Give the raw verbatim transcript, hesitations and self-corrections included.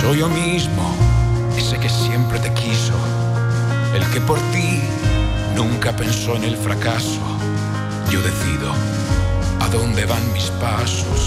Soy yo mismo, ese que siempre te quiso, el que por ti nunca pensó en el fracaso. Yo decido a dónde van mis pasos.